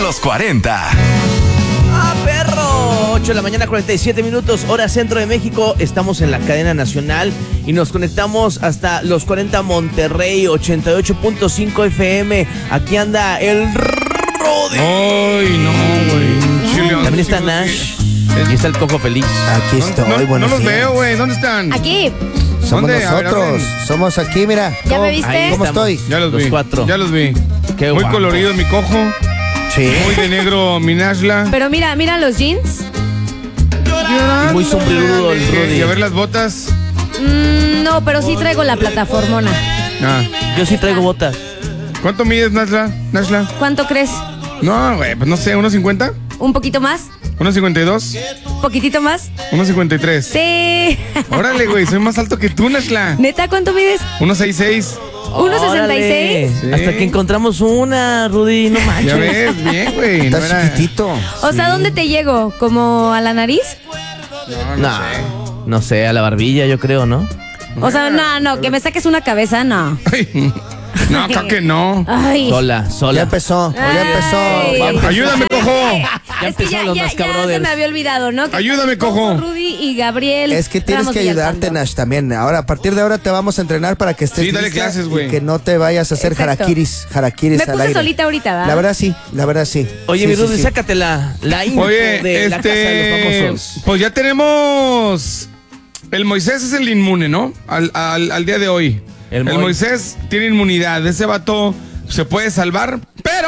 Los 40. ¡Ah, perro! 8 de la mañana, 47 minutos, hora centro de México. Estamos en la cadena nacional y nos conectamos hasta Los 40 Monterrey, 88.5 FM. Aquí anda el Rudy. Ay, no, güey. También está Nash. Y está el Cojo Feliz. Aquí estoy, No buenos los días. veo, güey. ¿Dónde están? Aquí. Somos ¿Dónde? A ver, nosotros. hablen. Somos aquí, mira. ¿Ya me viste? Ahí ¿Cómo estamos. estoy? Ya los Los vi. cuatro. Ya los vi. Qué Muy guapo. colorido mi cojo. Sí. Muy de negro mi Nashla. Pero mira los jeans. Y muy sombrerudo el Rudy. Y a ver las botas. No, pero sí traigo la plataformona. Ah. Yo sí traigo botas. ¿Cuánto mides, Nashla? ¿Cuánto crees? No, güey, pues no sé, ¿1.50? ¿Un poquito más? ¿1.52? ¿Poquitito más? 1.53. Sí. Órale, güey, soy más alto que tú, Nashla. ¿Neta cuánto mides? 1.66. Órale. ¿1.66? Hasta que encontramos una, Rudy, no manches. Ya ves, bien, güey. Está No era- chiquitito. O sea, ¿dónde te llego? ¿Como a la nariz? No, no sé, a la barbilla yo creo, ¿no? O sea, no, que me saques una cabeza, no. Ay, no, acá que no. Ay. Sola. Ya empezó, ya Ay. empezó. Vamos. Ayúdame, cojo. Ya Es que empezaron los ya Mascabrothers. se me había olvidado, ¿no? Que Ayúdame, estamos cojo. con Rudy y Gabriel. Es que tienes Ramos que ayudarte, Villalpando. Nash, también. Ahora, a partir de ahora te vamos a entrenar para que estés Sí, dale lista clases, güey. y que no te vayas a hacer Exacto. harakiris Me al puse aire. solita ahorita, ¿verdad? La verdad sí. Oye, Sí, mi sí, Rudy, sí. sácate la info Oye, de la casa de los famosos. pues ya tenemos. El Moisés es el inmune, ¿no? Al día de hoy. El El Moy. Moisés tiene inmunidad. Ese vato se puede salvar.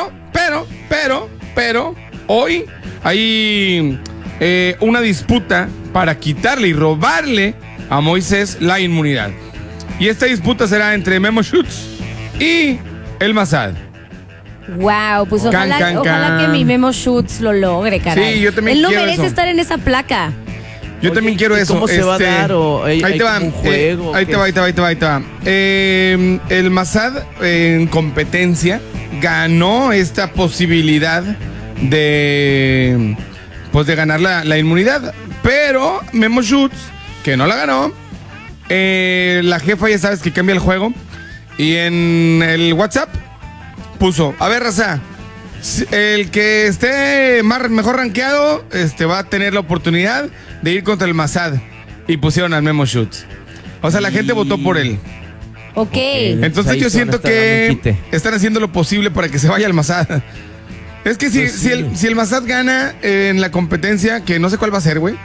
Pero, hoy hay una disputa para quitarle y robarle a Moisés la inmunidad. Y esta disputa será entre Memo Schutz y el Mazad. Wow, pues ojalá, Can. ojalá que mi Memo Schutz lo logre, caray. Sí, yo también Él no quiero merece eso. estar en esa placa. Yo Oye, también quiero ¿y eso. cómo se va a dar? ¿O hay ahí te va. como un juego, Ahí qué? te va. El Mazad en competencia ganó esta posibilidad de ganar la inmunidad. Pero Memo Schutz, que no la ganó, la jefa ya sabes que cambia el juego. Y en el WhatsApp puso, a ver, raza, el que esté mejor rankeado va a tener la oportunidad de ir contra el Mazad. Y pusieron al Memo Schutz. O sea, la gente votó por él. Ok. Entonces ahí yo se van a siento estar dando un que quite. están haciendo lo posible para que se vaya al Mazad. Es que Pues sí. si el Mazad gana en la competencia, que no sé cuál va a ser, güey,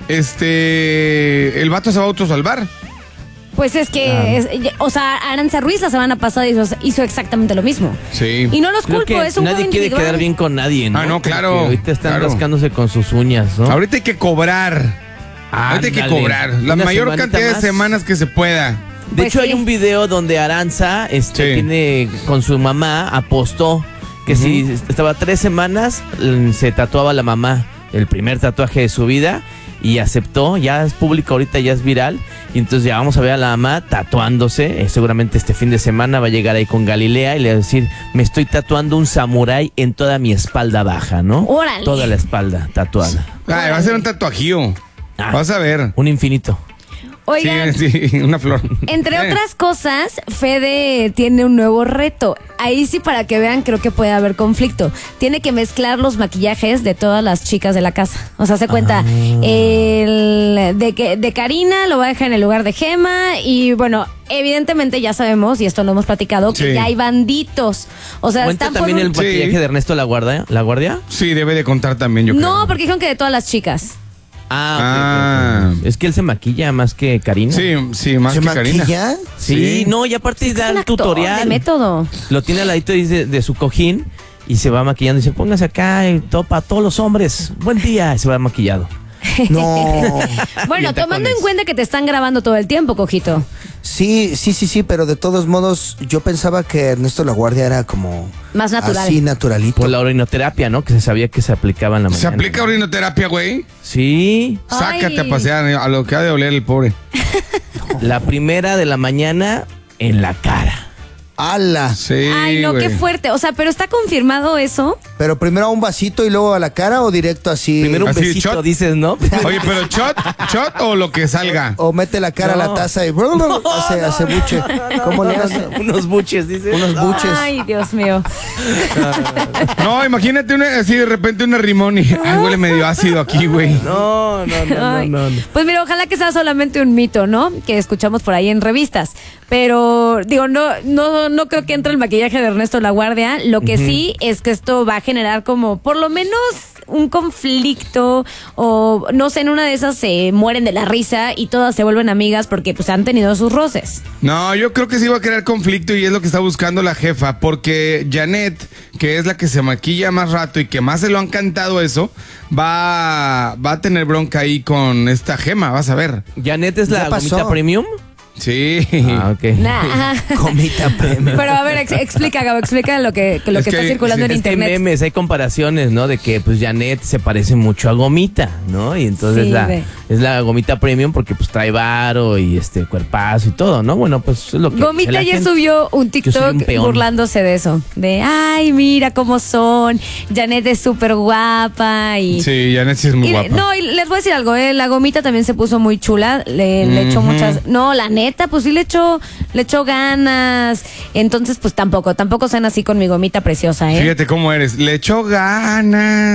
el vato se va a autosalvar. Pues es que, o sea, Aranza Ruiz la semana pasada hizo exactamente lo mismo. Sí. Y no los Creo culpo, que es un nadie juego quiere individual. quedar bien con nadie, ¿no? Ah, no, claro, Porque ahorita están claro. rascándose con sus uñas, ¿no? Ahorita hay que cobrar. Ahorita hay que Ándale. cobrar. La Una mayor semanita cantidad de más. semanas que se pueda. De Pues hecho, sí. hay un video donde Aranza Sí. tiene con su mamá, apostó que si estaba 3 semanas, se tatuaba la mamá el primer tatuaje de su vida y aceptó. Ya es público ahorita, ya es viral. Y entonces ya vamos a ver a la mamá tatuándose. Seguramente este fin de semana va a llegar ahí con Galilea y le va a decir, me estoy tatuando un samurái en toda mi espalda baja, ¿no? Órale. Toda la espalda tatuada. Ay, va a ser un tatuajío. Ah. Vas a ver. Un infinito. Oigan, Sí, una flor. entre otras cosas, Fede tiene un nuevo reto. Ahí sí, para que vean, creo que puede haber conflicto. Tiene que mezclar los maquillajes de todas las chicas de la casa. O sea, se cuenta, el de Karina lo va a dejar en el lugar de Gema. Y bueno, evidentemente ya sabemos, y esto lo hemos platicado, que Sí. ya hay banditos. O sea, ¿Cuenta están por también el un... Sí. maquillaje de Ernesto La Guardia? Sí, debe de contar también, yo creo. No, porque dijeron que de todas las chicas. Ah, ok. Es que él se maquilla más que Karina. Sí, más ¿Se que Karina. maquilla? Sí, Sí. no, y aparte Es da un el actor tutorial. de método. Lo tiene al ladito de su cojín y se va maquillando. Y dice, póngase acá y topa a todos los hombres. Buen día. Y se va maquillado. No. Bueno, Y en tomando en tacones. cuenta que te están grabando todo el tiempo, Cojito. Sí, pero de todos modos, yo pensaba que Ernesto La Guardia era como Más natural. así naturalito. Por la orinoterapia, ¿no? Que se sabía que se aplicaba en la mañana. ¿Se aplica orinoterapia, güey? Sí. Sácate Ay. a pasear a lo que ha de oler el pobre. La primera de la mañana en la cara. ¡Hala! Sí, Ay, no, qué güey. fuerte. O sea, pero ¿está confirmado eso? Pero primero a un vasito y luego a la cara o directo así. Primero un Así, besito, shot. dices, ¿no? Oye, pero shot o lo que salga. O mete la cara a la No. taza y hace buche. ¿Cómo le hace? Unos buches, dices. Unos buches. Ay, Dios mío. No, imagínate así de repente una rimón y ay, huele medio ácido aquí, güey. No. Ay. Pues mira, ojalá que sea solamente un mito, ¿no? Que escuchamos por ahí en revistas. Pero, digo, no creo que entre el maquillaje de Ernesto La Guardia. Lo que sí es que esto va a generar como, por lo menos, un conflicto o, no sé, en una de esas se mueren de la risa y todas se vuelven amigas porque pues han tenido sus roces. No, yo creo que sí va a crear conflicto y es lo que está buscando la jefa, porque Janet, que es la que se maquilla más rato y que más se lo han cantado eso, va a tener bronca ahí con esta Gema, vas a ver. ¿Janet es la Ya pasó. gomita premium? Sí. Ah, ok. Nah. Gomita premium. Pero a ver, explica, Gabo, explica lo que Es está que- circulando en Es que hay internet. memes, hay comparaciones, ¿no? De que pues Janet se parece mucho a Gomita, ¿no? Y entonces Sí, es la Gomita premium porque pues trae varo y cuerpazo y todo, ¿no? Bueno, pues es lo que Gomita la ya gente- subió un Yo soy TikTok un peón. burlándose de eso. De, ay, mira cómo son. Janet es súper guapa y... Sí, Janet sí es muy y guapa. no, y les voy a decir algo, la Gomita también se puso muy chula, le echó muchas... No, la neta, pues sí le echó ganas. Entonces, pues tampoco sean así con mi Gomita preciosa, ¿eh? Fíjate cómo eres. Le echó ganas.